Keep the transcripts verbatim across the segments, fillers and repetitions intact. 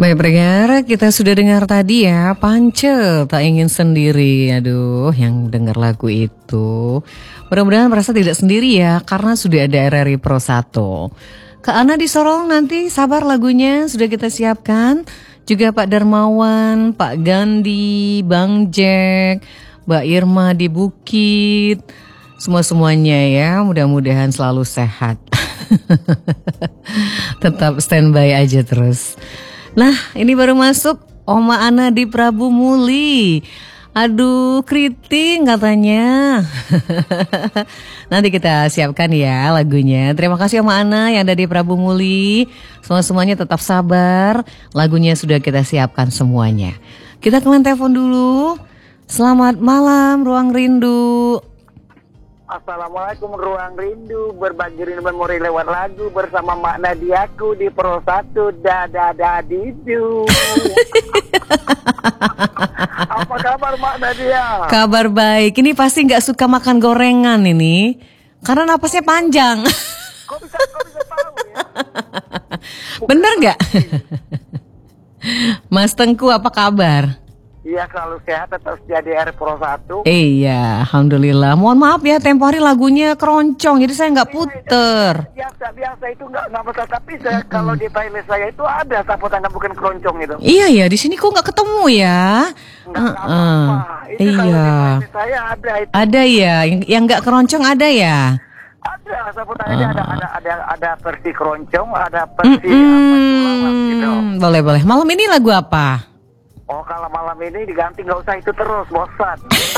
Baik pendengar, kita sudah dengar tadi ya, Pance Tak Ingin Sendiri. Aduh, yang dengar lagu itu mudah-mudahan merasa tidak sendiri ya, karena sudah ada R R I Pro satu. Kak Ana di Sorong nanti sabar, lagunya sudah kita siapkan. Juga Pak Darmawan, Pak Gandhi, Bang Jack, Mbak Irma di Bukit, semua-semuanya ya, mudah-mudahan selalu sehat. Tetap standby aja terus. Nah, ini baru masuk Oma Ana di Prabu Muli. Aduh, keriting katanya. Nanti kita siapkan ya lagunya. Terima kasih Oma Ana yang ada di Prabu Muli. Semua-semuanya tetap sabar. Lagunya sudah kita siapkan semuanya. Kita ke telepon dulu. Selamat malam, Ruang Rindu. Assalamualaikum Ruang Rindu, berbagi rindu memori lewat lagu bersama Mak Nadiaku di Pro satu. Dada dadidu. Apa kabar Mak Nadia? Kabar baik. Ini pasti nggak suka makan gorengan ini, karena napasnya panjang. Kok bisa, kok bisa tahu ya? Bener nggak? Mas Tengku apa kabar? Iya, selalu sehat, tetap setia di R Pro satu. Iya, alhamdulillah. Mohon maaf ya, tempo hari lagunya keroncong, jadi saya nggak puter. Biasa, biasa itu nggak nggak masalah, tapi saya hmm. kalau di playlist saya itu ada saputan bukan keroncong itu. Iya ya, di sini kok nggak ketemu ya? Nggak uh, apa-apa. Itu iya. Kalau di playlist saya ada itu. Ada ya, yang nggak keroncong ada ya? Ada, saputannya uh. ada, ada, ada, ada versi keroncong, ada versi Mm-mm. apa sulawak gitu. Boleh boleh. Malam ini lagu apa? Oh, kalau malam ini diganti, nggak usah itu terus, bosan.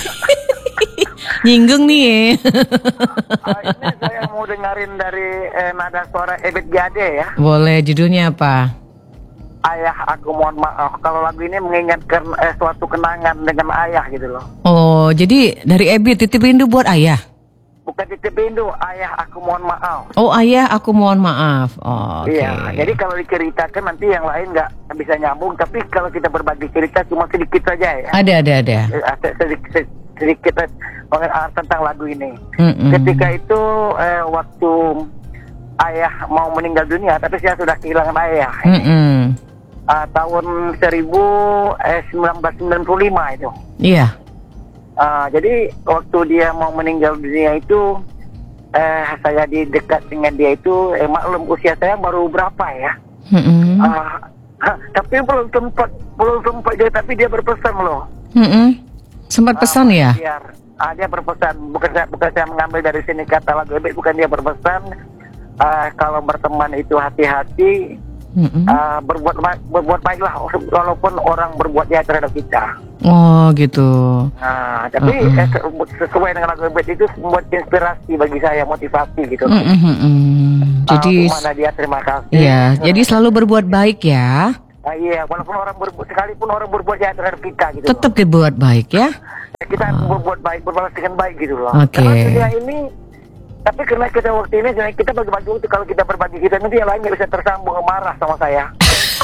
Nyinggung nih ya. uh, ini saya mau dengerin dari eh, nada suara Ebit Gade ya. Boleh, judulnya apa? Ayah Aku Mohon Maaf. Kalau lagu ini mengingatkan eh, suatu kenangan dengan ayah gitu loh. Oh, jadi dari Ebit, titip rindu buat ayah? Bukan titip rindu, Ayah Aku Mohon Maaf. Oh, Ayah Aku Mohon Maaf. Oh, oke. Okay. Iya, jadi kalau diceritakan nanti yang lain nggak bisa nyambung. Tapi kalau kita berbagi cerita cuma sedikit saja ya. Ada, ada, ada. Sedikit, sedikit tentang lagu ini. Mm-mm. Ketika itu eh, waktu ayah mau meninggal dunia, tapi saya sudah kehilangan ayah. Uh, tahun seribu sembilan ratus sembilan puluh lima itu. Iya. Uh, jadi waktu dia mau meninggal dunia itu, eh, saya di dekat dengan dia itu, eh, maklum usia saya baru berapa ya? Mm-hmm. Uh, ha, tapi belum sempat, belum sempat dia, tapi dia berpesan loh. Mm-hmm. Sempat pesan uh, ya? Biar, uh, dia berpesan, bukan saya, bukan saya mengambil dari sini kata lagu Ebit, bukan dia berpesan. Uh, kalau berteman itu hati-hati. Mm-hmm. Uh, berbuat berbuat baiklah walaupun orang berbuat jahat terhadap kita. Oh gitu. Nah, tapi uh-uh. eh, sesuai dengan lagu Ebit itu membuat inspirasi bagi saya, motivasi gitu. Mm-hmm. Jadi uh, mana dia terima kasih. Iya, uh, jadi selalu berbuat baik ya. Uh, iya, walaupun orang berbuat, sekalipun orang berbuat jahat terhadap kita gitu. Tetap berbuat baik ya. Kita uh. berbuat baik, berbalas dengan baik gitu loh. Oke. Okay. Karena ini. Tapi karena kita waktu ini, kita bagi-bagi waktu, kalau kita berbagi kita nanti yang lain nggak bisa tersambung, marah sama saya.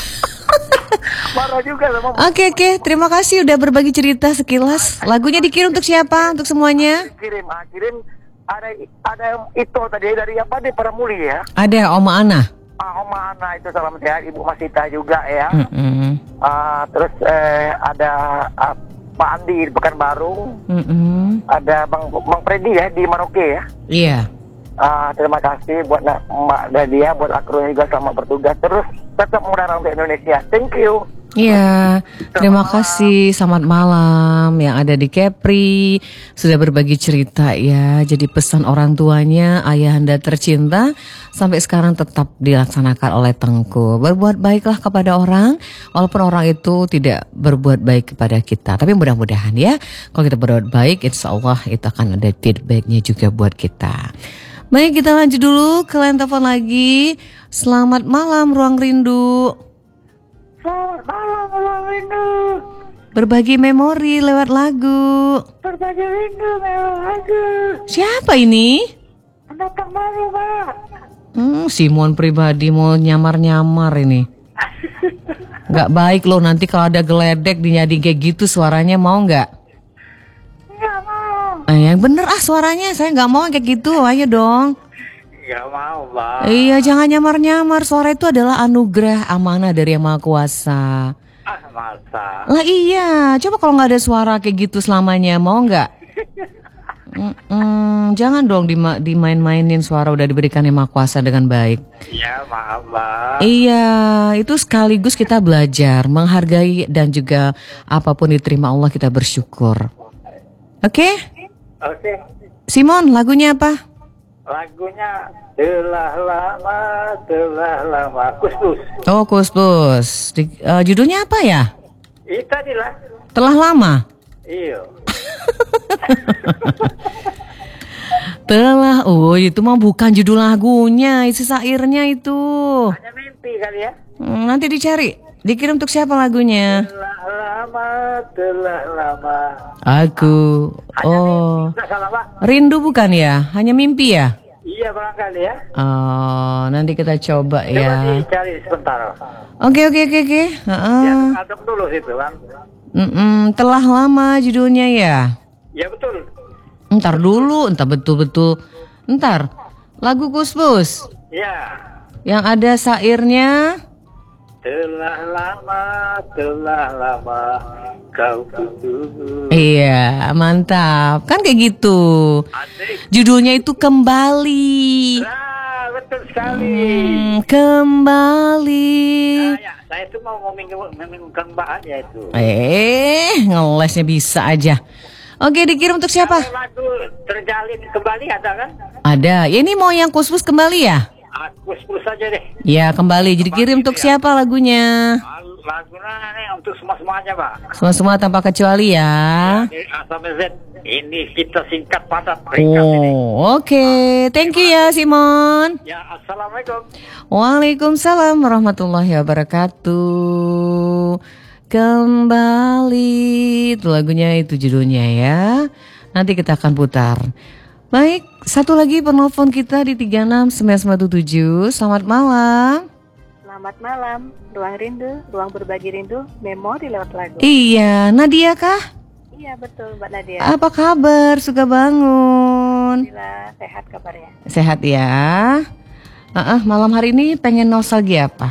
Marah juga sama. Oke okay, oke, okay. Terima kasih udah berbagi cerita sekilas. Lagunya dikirim untuk siapa? Untuk semuanya? Kirim, ah, kirim. Ada ada itu tadi dari apa deh para muli ya? Ada Oma Ana. Ah, Oma Ana itu salam sehat, Ibu Masita juga ya. Mm-hmm. Ah, terus eh, ada ah, Pak Andi di Pekanbaru, mm-hmm. ada Bang Bang Freddy ya di Maroke ya. Iya. Uh, terima kasih buat Mbak Dadia, buat Akrunya juga selamat bertugas. Terus tetap mudara untuk Indonesia. Thank you. Iya, terima kasih. Selamat malam yang ada di Kepri. Sudah berbagi cerita ya. Jadi pesan orang tuanya, ayahanda tercinta, sampai sekarang tetap dilaksanakan oleh Tengku. Berbuat baiklah kepada orang, walaupun orang itu tidak berbuat baik kepada kita. Tapi mudah-mudahan ya, kalau kita berbuat baik, insya Allah itu akan ada feedbacknya juga buat kita. Baik, kita lanjut dulu ke line telepon lagi. Selamat malam Ruang Rindu. Selamat malam Ruang Rindu. Berbagi memori lewat lagu. Berbagi rindu lewat lagu. Siapa ini? Pendatang baru, Pak. Hmm, Simon pribadi mau nyamar-nyamar ini. Gak baik loh, nanti kalau ada geledek dinyading kayak gitu suaranya, mau gak? Gak mau. Eh, yang bener ah suaranya, saya gak mau kayak gitu, ayo dong. Gak mau, Bang. Iya, jangan nyamar-nyamar. Suara itu adalah anugerah amanah dari Yang Maha Kuasa. Ah, masa. Lah iya, coba kalau nggak ada suara kayak gitu selamanya, mau nggak? Mm-mm, jangan dong dima- dimain-mainin suara udah diberikan Yang Maha Kuasa dengan baik. Ya, maaf, Bang. Iya, itu sekaligus kita belajar menghargai dan juga apapun diterima Allah kita bersyukur. Oke? Oke. Simon, lagunya apa? Lagunya telah lama, telah lama. Kus-kus. Oh, Kus-Plus. Di- uh, judulnya apa ya? Itu tadi lah. Telah lama. Iya. Telah, oh itu mah bukan judul lagunya, isi syairnya itu. Hanya mimpi kali ya. Hmm, nanti dicari, dikirim untuk siapa lagunya? Telah lama, telah lama. Aku, Hanya oh mimpi. Nggak salah, Pak. rindu bukan ya? Hanya mimpi ya? Iya, barangkali ya. Oh, nanti kita coba Coba ya. dicari sebentar. Oke oke oke oke. Heeh. Ya, adem dulu situ, Bang. Mm-mm, telah lama judulnya ya. Ya, betul. Ntar dulu, entar betul-betul. Ntar, lagu Kus-Plus Ya. yang ada syairnya. Telah lama, telah lama kau tunggu. Iya, mantap. Kan kayak gitu. Asik. Judulnya itu Kembali. Nah, betul sekali. Hmm, kembali. Nah, ya, saya tuh mau ngomong ngomongkan Mbak aja itu. Eh, ngelesnya bisa aja. Oke, dikirim untuk siapa? Kalau lagu terjalin kembali ada kan? Ada. Ya, ini mau yang Kus-Plus kembali ya? Aku sepuluh saja deh. Ya, kembali. Jadi kirim untuk siapa lagunya? Lagunya ini untuk semua-semuanya, Pak. Semua-semua tanpa kecuali ya. Dari A sampai Z. Ini kita singkat padat ringkas ini. Oh, oke. Thank you ya, Simon. Ya, assalamualaikum. Waalaikumsalam warahmatullahi wabarakatuh. Kembali, itu lagunya, itu judulnya ya. Nanti kita akan putar. Baik, satu lagi penelpon kita di tiga enam sembilan sembilan tujuh. Selamat malam. Selamat malam, ruang rindu, ruang berbagi rindu, memori lewat lagu. Iya, Nadia kah? Iya betul Mbak Nadia. Apa kabar? Suka bangun. Alhamdulillah sehat kabarnya. Sehat ya. Uh-uh, malam hari ini pengen nostalgia apa?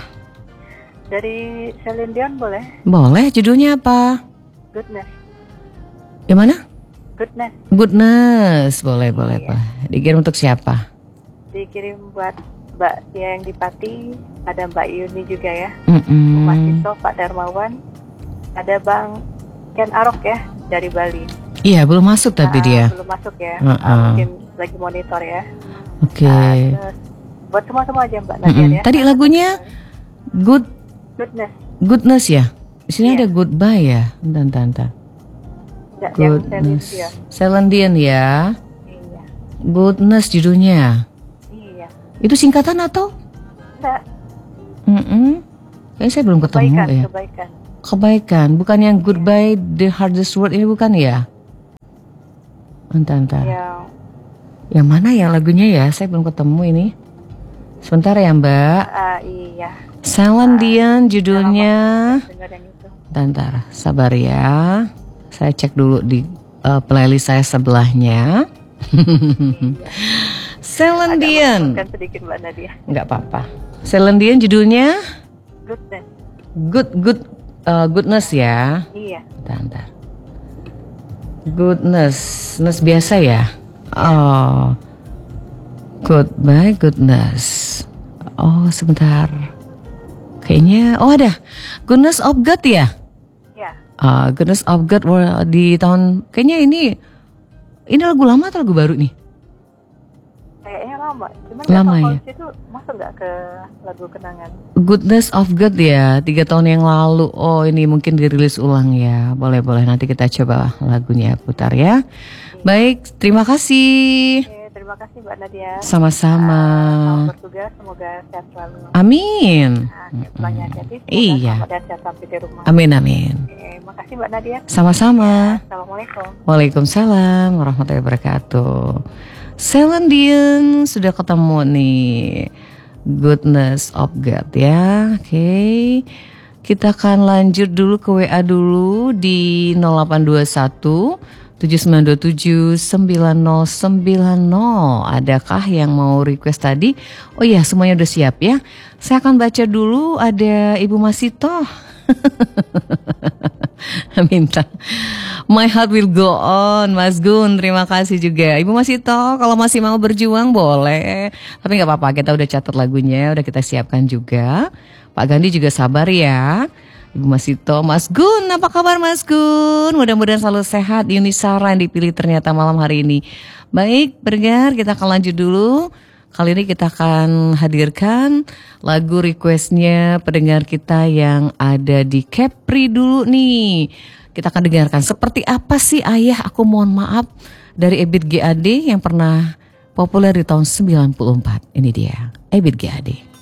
Dari Celine Dion boleh? Boleh, judulnya apa? Goodness, Yang mana? goodness. Goodness, boleh, boleh, boleh. Dikirim untuk siapa? Dikirim buat Mbak Tia yang di Pati, ada Mbak Yuni juga ya, Mm-mm. Mas Tito, Pak Darmawan, ada Bang Ken Arok ya dari Bali. Iya, belum masuk tapi Ah, dia. belum masuk ya, Uh-uh. Ah, mungkin lagi monitor ya. Oke. Ah, terus buat semua-semua aja Mbak Nadia Mm-mm. ya. Tadi lagunya Good Goodness, Goodness ya. Di sini Iya. ada Goodbye ya. Entar, entar, entar. ya, yang Celine Goodness. Dion. Celine Dion ya. Iya, Goodness judulnya. iya. Itu singkatan atau? Enggak, Mm-mm. Kayaknya saya belum ketemu kebaikan, ya. kebaikan. Kebaikan, bukan yang Goodbye the Hardest Word ini bukan ya? Entar, entar. Yang Yang mana ya lagunya ya? Saya belum ketemu ini. Sebentar ya Mbak. ah, iya. Celine Dion judulnya. Dengar yang itu. Bentar, sabar ya. Saya cek dulu di uh, playlist saya sebelahnya. Celine Dion. Kan sedikit Mbak Nadia. Nggak apa-apa. Celine Dion judulnya Goodness. Good Good uh, Goodness ya. Iya. Bentar, bentar. Goodness, goodness biasa ya. Oh, Goodbye Goodness. Oh sebentar. Kayaknya, oh ada Goodness of God ya. Ya. Uh, Goodness of God were di tahun, kayaknya ini ini lagu lama atau lagu baru nih? Kayaknya lama. Cuman Lama lama ya? itu masuk nggak ke lagu kenangan? Goodness of God ya, tiga tahun yang lalu. Oh ini mungkin dirilis ulang ya. Boleh boleh nanti kita coba lagunya putar ya. Baik, terima kasih. Oke, terima kasih Mbak Nadia. Sama-sama. Selamat bertugas, semoga sehat selalu. Amin. Nah, pulangnya hati-hati. Semoga Iya. selamat dan sehat sampai di rumah. Amin amin. Oke, makasih Mbak Nadia. Sama-sama. Assalamualaikum. Waalaikumsalam warahmatullahi wabarakatuh. Celine Dion sudah ketemu nih. Goodness of God ya. Oke. Kita akan lanjut dulu ke W A dulu di nol delapan dua satu tujuh sembilan dua tujuh sembilan nol sembilan nol. Adakah yang mau request tadi? Oh iya, semuanya udah siap ya. Saya akan baca dulu. Ada Ibu Masito minta My Heart Will Go On. Mas Gun, terima kasih juga. Ibu Masito, kalau masih mau berjuang boleh, tapi gak apa-apa, kita udah catat lagunya, udah kita siapkan juga. Pak Gandhi juga sabar ya. Ibu Masito, Mas Gun, apa kabar Mas Gun? Mudah-mudahan selalu sehat. Yuni Sara yang dipilih ternyata malam hari ini. Baik, pendengar, kita akan lanjut dulu. Kali ini kita akan hadirkan lagu requestnya pendengar kita yang ada di Kepri dulu nih. Kita akan dengarkan seperti apa sih Ayah Aku Mohon Maaf dari Ebit G A D yang pernah populer di tahun sembilan puluh empat. Ini dia, Ebit G A D.